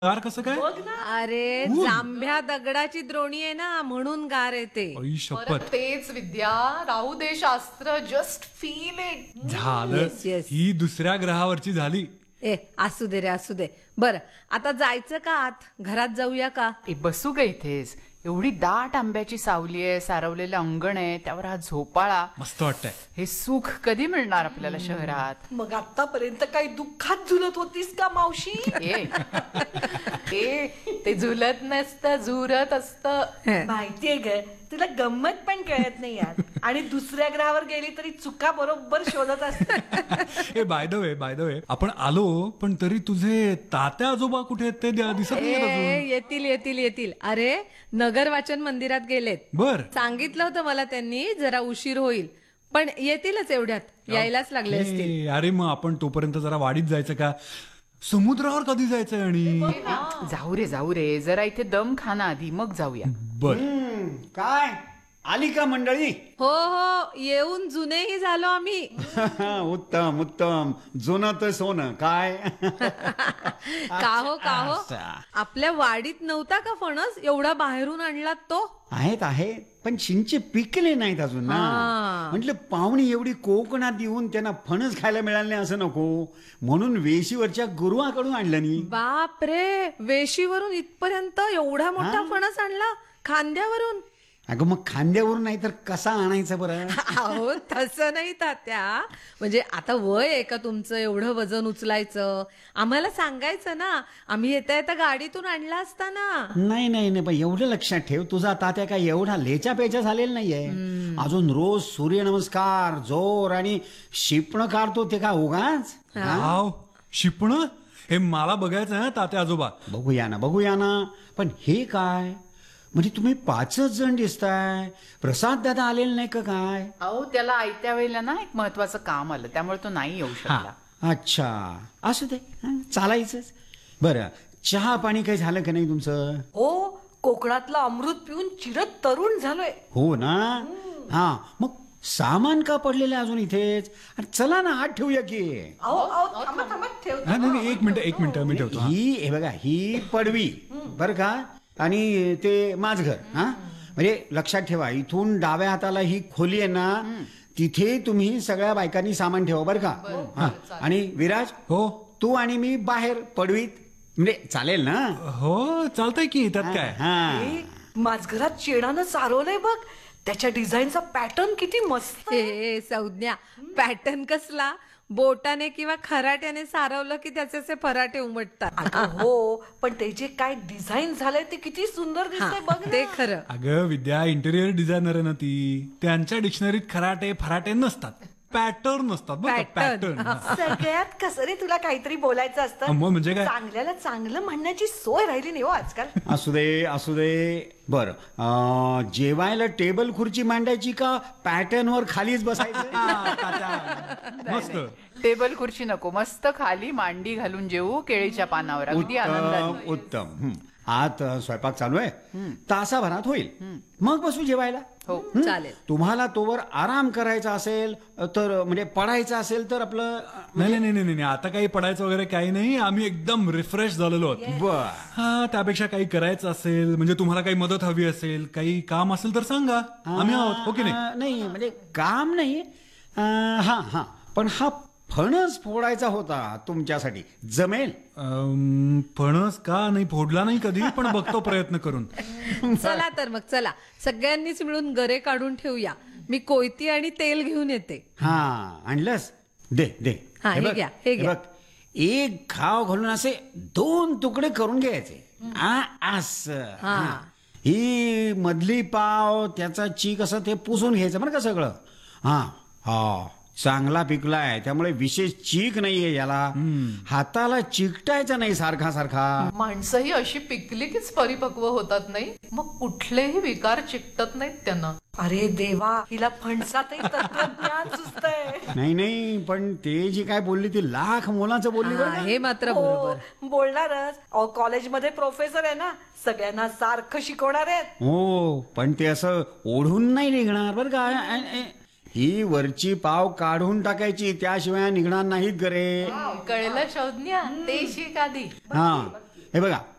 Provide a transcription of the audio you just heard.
गार कसं काय? अरे जांभ्या दगडाची द्रोणी आहे ना म्हणून गार येते. आई परत शपथ. तेच विद्या, राहू दे शास्त्र, जस्ट फील इट. झालं. Yes, yes. ही दुसऱ्या ग्रहावरची झाली. ए असू दे रे असू दे. बरं आता जायचं का आत? घरात जाऊया का? बसू ग इथेच. एवढी दाट आंब्याची सावली आहे, सारवलेलं अंगण आहे, त्यावर हा झोपाळा. मस्त वाटतंय. हे सुख कधी मिळणार आपल्याला शहरात? मग आतापर्यंत काही दुःखात झुलत होतीस का मावशी? ते झुलत नसतं, झुरत असतं. माहितीये ग, तुला गंमत पण कळत नाही यार. आणि दुसऱ्या ग्रहावर गेली तरी चुका बरोबर शोधत असते. ए बाय द वे आपण आलो पण तरी तुझे तात्या आजोबा कुठे आहेत ते दिसत नाही अजून. येतील येतील येतील. अरे नगर वाचन मंदिरात गेलेत. बर. सांगितलं होतं मला त्यांनी जरा उशीर होईल पण येतीलच एवढ्यात. यायलाच लागले असतील. ए, अरे मग आपण तोपर्यंत जरा वाडीत जायचं का? समुद्रावर कधी जायचंय? आणि जाऊ रे जरा इथे दम खाना आधी मग जाऊया. बर. काय आली का मंडळी? हो हो येऊन जुनेही झालो आम्ही. उत्तम उत्तम. जुनं तर सोनं. काय का हो आपल्या वाडीत नव्हता का फणस? एवढा बाहेरून आणलात तो? आहेत पण चिंचे पिकले नाहीत अजून ना. म्हटलं पाहुणी एवढी कोकणात येऊन त्यांना फणस खायला मिळाले नाही असं नको, म्हणून वेशीवरच्या गुरुवाकडून आणलं नी. बाप रे, वेशीवरून इथपर्यंत एवढा मोठा फणस आणला? खांद्यावरून? अगं मग खांद्यावरून नाही तर कसा आणायचा बरं? अहो तसं नाही तात्या. म्हणजे आता वय आहे का तुमचं एवढं वजन उचलायचं? आम्हाला सांगायचं ना, आम्ही येता येता गाडीतून आणला असता ना. नाही पण एवढं लक्षात ठेव, तुझा तात्या काय एवढा लेचा पेचा झालेला नाहीये अजून. रोज सूर्यनमस्कार, जोर आणि शिपण काढतो ते का उगाच? वाव, शिपण हे मला बघायचं आहे तात्या आजोबा. बघूया ना. पण हे काय म्हणजे तुम्ही 5च जण दिसताय? प्रसाद दादा आलेला नाही का काय? अहो त्याला आयत्या वेळेला ना एक महत्वाचं काम आलं, त्यामुळे तो नाही येऊ शकला. अच्छा असू दे, चालायचंच. बरं चहा पाणी काही झालं का नाही तुमचं? हो, कोकणातलं अमृत पिऊन चिरत तरुण झालोय. हो ना. हा मग सामान का पडलेलं अजून इथेच? अरे चला ना, आत ठेवूया की. अहो थांबा ठेव. नाही एक मिनिट मी ठेवतो. ही हे बघा, ही पडवी बर का, आणि ते माझघर. हा म्हणजे लक्षात ठेवा, इथून डाव्या हाताला ही खोली आहे ना, तिथे तुम्ही सगळ्या बायकांनी सामान ठेवा बर का. हा. आणि विराज, हो तू आणि मी बाहेर पडवीत, म्हणजे चालेल ना? हो चालतंय की, त्यात काय. हा माझघरात शेणानं सारवलंय बघ. त्याच्या डिझाईनचा पॅटर्न किती मस्त आहे. हे संज्ञा, पॅटर्न कसला? बोटाने किंवा खराट्याने सारवलं की त्याचे असे फराटे उमटतात. अगं हो, पण ते जे काय डिझाईन झालंय ते किती सुंदर दिसतंय बघ ना. ते खरं. अगं विद्या इंटेरियर डिझायनर आहे ना ती. त्यांच्या डिक्शनरीत खराटे फराटे नसतात, पॅटर्न नसतात बघ. Pattern. पॅटर्न. सगळ्यात कसं रे, तुला काहीतरी बोलायचं असतं. मग म्हणजे काय? चांगल्याला चांगलं म्हणण्याची सोय राहिली नाही हो आजकाल. असू दे. बर, जेवायला टेबल खुर्ची मांडायची का पॅटर्नवर खालीच बसायचं? मस्त. टेबल खुर्ची नको, मस्त खाली मांडी घालून जेवू केळीच्या पानावर, अगदी आनंदाने. उत्तम. आत स्वयंपाक चालू आहे, तासाभरात होईल, मग बसू जेवायला. हो चालेल. तुम्हाला तोवर आराम करायचा असेल तर, म्हणजे पडायचं असेल तर आपलं. नाही आता काही पडायचं वगैरे काही नाही. आम्ही एकदम रिफ्रेश झालेलो आहोत. बर. हा, त्यापेक्षा काही करायचं असेल, म्हणजे तुम्हाला काही मदत हवी असेल, काही काम असेल तर सांगा, आम्ही आहोत. हो की नाही? नाही म्हणजे काम नाही. हा पण हा फणस फोडायचा होता तुमच्यासाठी, जमेल? फणस का नाही फोडला नाही कधी, पण बघतो प्रयत्न करून. चला तर मग चला, सगळ्यांनीच मिळून गरे काढून ठेवूया. मी कोयती आणि तेल घेऊन येते. हा आणलंस? दे. हा, हे बघ, घ्या, हे घ्या. बघ, एक घाव घालून असे 2 तुकडे करून घ्यायचे. असं. हा. ही मधली पाव, त्याचा चीक असं ते पुसून घ्यायचं बरं का सगळं. हा चांगला पिकलाय, त्यामुळे विशेष चीक नाहीये याला. हाताला चिकटायचा नाही सारखा. माणसंही अशी पिकली कीच परिपक्व होतात नाही, मग कुठलेही विकार चिकटत नाहीत त्यांना. अरे देवा, हिला फणसातही तंत्रज्ञान सुचतंय. नाही पण ते जी काय बोलली ती लाख मोलाचं बोलली बरं का? हे मात्र हो, बरोबर. बोलणारच. अहो कॉलेजमध्ये प्रोफेसर आहे ना, सगळ्यांना सारखं शिकवणार आहेत. हो, पण ते असं ओढून नाही निघणार बरं का. ही वरची पाव काढून टाकायची, त्याशिवाय निघणार नाहीत गरे. कळलं शोधण्या, ते शिक आधी. हा हे बघा,